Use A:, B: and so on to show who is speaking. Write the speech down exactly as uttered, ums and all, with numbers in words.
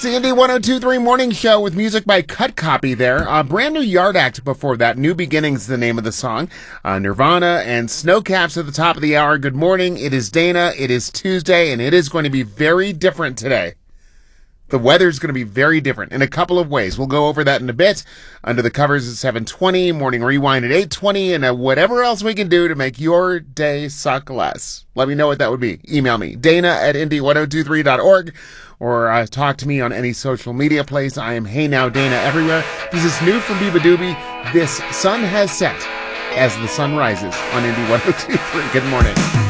A: the Indy one oh two point three Morning Show with music by Cut Copy there. Uh, brand new Yard Act before that. New Beginnings is the name of the song. Uh, Nirvana and Snowcaps at the top of the hour. Good morning. It is Dana. It is Tuesday, and it is going to be very different today. The weather's going to be very different in a couple of ways. We'll go over that in a bit. Under the covers at seven twenty, Morning Rewind at eight twenty, and uh, whatever else we can do to make your day suck less. Let me know what that would be. Email me, Dana at Indy ten twenty-three dot org, or uh, talk to me on any social media place. I am Hey Now Dana everywhere. This is new from Biba Doobie. This sun has set as the sun rises on Indy ten twenty-three. Good morning.